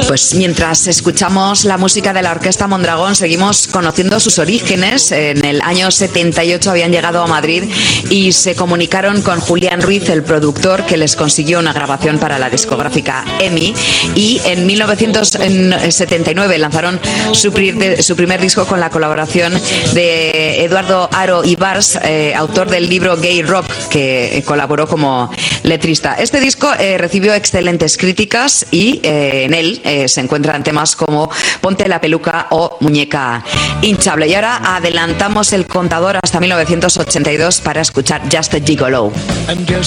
Pues mientras escuchamos la música de la Orquesta Mondragón, seguimos conociendo sus orígenes. En el año 78 habían llegado a Madrid y se comunicaron con Julián Ruiz, el productor, que les consiguió una grabación para la discográfica EMI, y en 1979 lanzaron su primer disco con la colaboración de Eduardo Haro Ibars, autor del libro Gay Rock, que colaboró como letrista. Este disco recibió excelentes críticas y en él se encuentran temas como Ponte la peluca o Muñeca hinchable. Y ahora adelantamos el contador hasta 1982 para escuchar Just a Gigolo. I'm just